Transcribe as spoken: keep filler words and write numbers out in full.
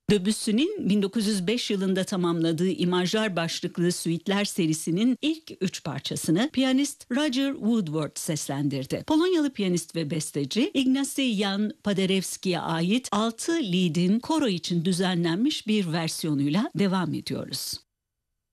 Debussy'nin bin dokuz yüz beş yılında tamamladığı imajlar başlıklı Suite'ler serisinin ilk üç parçasını piyanist Roger Woodward seslendirdi. Polonyalı piyanist ve besteci Ignacy Jan Paderewski'ye ait altı lied'in koro için düzenlenmiş bir versiyonuyla devam ediyoruz.